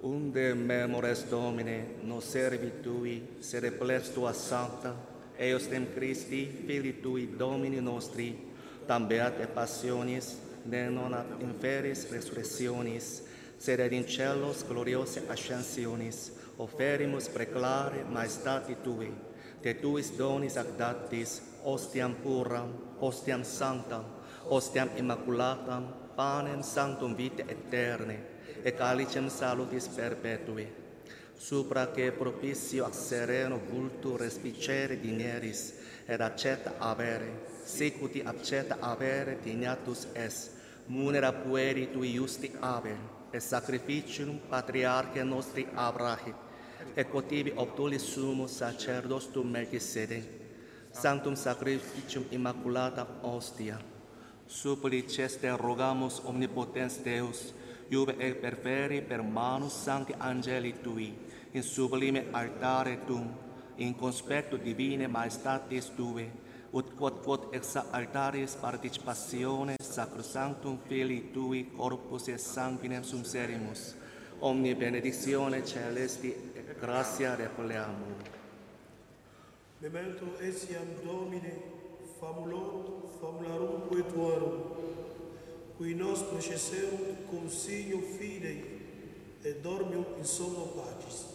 Unde memores Domine, nos servitui, sede plebs tua sancta, eos dem Christi, Filii tui, Domini nostri, tam beate passionis, ne non ad inferis resurrectionis, sed ad in celos gloriose ascensionis, offerimus preclare maestati tui, te tuis donis ac datis, ostiam puram, ostiam sanctam, ostiam immaculatam, panem sanctum vitae aeterne, et calicem salutis perpetui, supra que propicio ac sereno vultu respicere dineris, et accetta avere, sicuti accetta avere dignatus es, munera pueri tui justi Abel, et sacrificium patriarche nostri Abraham, et quotibi obtulis sumus sacerdos tu Melchisedec, sanctum sacrificium immaculatam ostia. Supplices te rogamus omnipotens Deus, iube et perferi per manus sancti angeli tui, in sublime altare tuum, in conspectu divine maestatis tue, ut quod ex altaris participatione sacrosanctum Filii tui corpus et sanguinem sumserimus, omni benedictione celesti et gratia repleamur. Memento etiam Domine, famularum tuarum, qui nos processerunt cum signo fidei, et dormium in somno pacis.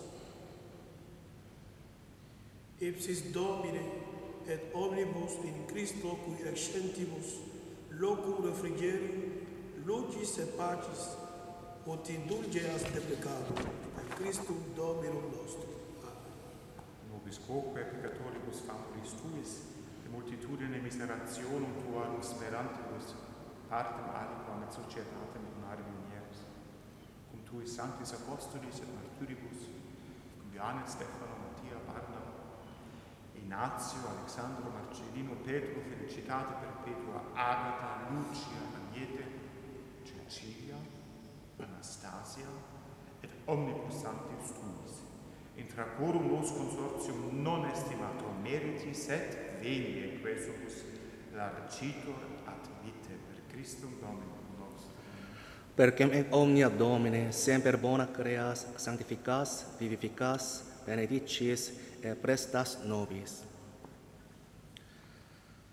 Ipsis Domine, et omnibus in Christo cui accentibus, locum refrigerium, lucis et pacis, ut indulgeas de peccatum, per Christum Dominum nostrum. Nobis quoque peccatoribus favoris tuis, et multitudine miserationum tuarum sperantibus, partem aliquam et societatem donare vinieris. Cum tuis sanctis apostolis et martyribus, cum Johannes, Stefano, Mattia, Barnaba, Ignazio, Alexandro, Marcellino, Petro, Felicitate Perpetua, Agata, Lucia, Agnete, Cecilia, Anastasia, et omnibus sanctis tuis, intra quorum nos consortium non estimator meritis, et veni et quesumus largitor ad vitae per Christum Dominum nostrum. Perquem in omnia Domine semper bona creas, sanctificas, vivificas, benedicis et prestas nobis.